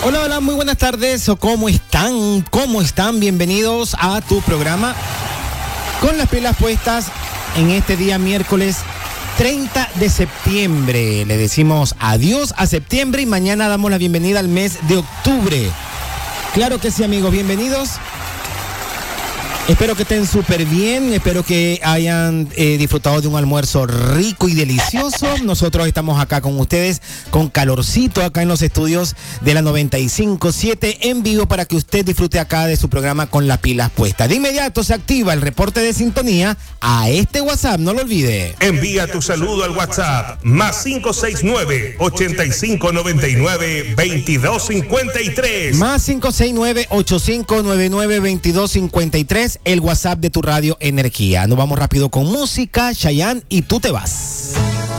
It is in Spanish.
Hola, hola, muy buenas tardes. ¿Cómo están? ¿Cómo están? Bienvenidos a tu programa Con las pilas puestas en este día miércoles 30 de septiembre. Le decimos adiós a septiembre y mañana damos la bienvenida al mes de octubre. Claro que sí, amigos, bienvenidos. Espero que estén súper bien, espero que hayan disfrutado de un almuerzo rico y delicioso. Nosotros estamos acá con ustedes con calorcito acá en los estudios de la 95.7 en vivo para que usted disfrute acá de su programa Con las pilas puestas. De inmediato se activa el reporte de sintonía a este WhatsApp, no lo olvide. Envía tu saludo al WhatsApp más 569-8599-2253. Más 569-8599-2253. El WhatsApp de tu radio Energía. Nos vamos rápido con música, Chayanne y Tú te vas.